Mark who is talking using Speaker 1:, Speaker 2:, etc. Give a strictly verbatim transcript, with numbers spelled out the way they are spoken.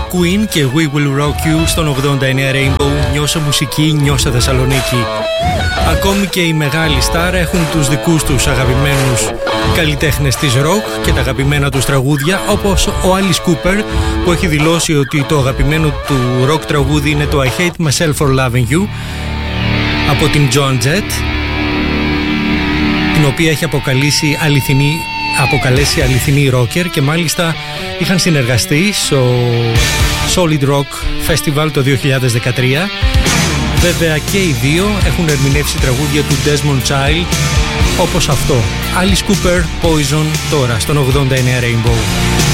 Speaker 1: Queen και We Will Rock You στον ογδόντα εννέα Rainbow. Νιώσε μουσική, νιώσε Θεσσαλονίκη. Ακόμη και οι μεγάλοι στάρ έχουν τους δικούς τους αγαπημένους καλλιτέχνες της rock και τα αγαπημένα τους τραγούδια, όπως ο Alice Cooper, που έχει δηλώσει ότι το αγαπημένο του rock τραγούδι είναι το I Hate Myself for Loving You από την Joan Jett, την οποία έχει αποκαλέσει αληθινή, αποκαλέσει αληθινή rocker, και μάλιστα είχαν συνεργαστεί στο Solid Rock Festival το δύο χιλιάδες δεκατρία. Βέβαια και οι δύο έχουν ερμηνεύσει τραγούδια του Desmond Child, όπως αυτό, Alice Cooper, Poison, τώρα στον ογδόντα εννέα Rainbow.